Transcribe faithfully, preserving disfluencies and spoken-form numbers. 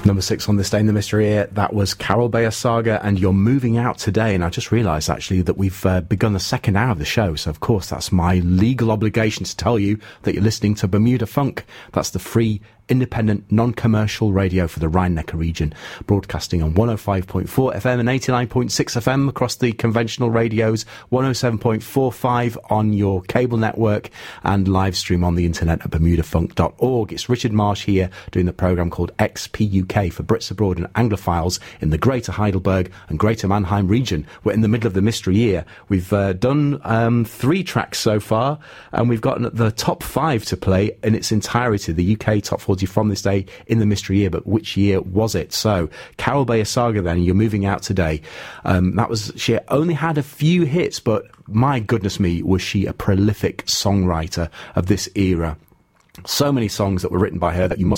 Number six on this day in the mystery year, that was Carol Bayer Saga and You're Moving Out Today. And I just realised, actually, that we've uh, begun the second hour of the show. So, of course, that's my legal obligation to tell you that you're listening to Bermuda Funk. That's the free, independent, non-commercial radio for the Rhine-Neckar region, broadcasting on one oh five point four F M and eighty-nine point six F M across the conventional radios, one oh seven point four five on your cable network, and live stream on the internet at bermuda funk dot org. It's Richard Marsh here doing the programme called X P U K for Brits Abroad and Anglophiles in the Greater Heidelberg and Greater Mannheim region. We're in the middle of the mystery year. We've uh, done um, three tracks so far, and we've got the top five to play in its entirety, the U K top forty from this day in the mystery year. But which year was it? So Carol Bayer Saga, then, You're Moving Out Today. Um, that was, she only had a few hits, but my goodness me, was she a prolific songwriter of this era. So many songs that were written by her that you must